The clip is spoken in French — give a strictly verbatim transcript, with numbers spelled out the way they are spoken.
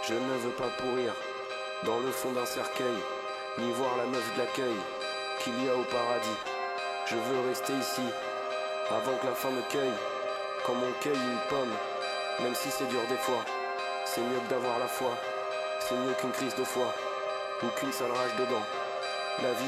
Je ne veux pas pourrir dans le fond d'un cercueil, ni voir la meuf de l'accueil qu'il y a au paradis. Je veux rester ici avant que la fin me cueille. Quand mon cueille une pomme, même si c'est dur des fois, c'est mieux que d'avoir la foi. C'est mieux qu'une crise de foi ou qu'une sale rage dedans. La vie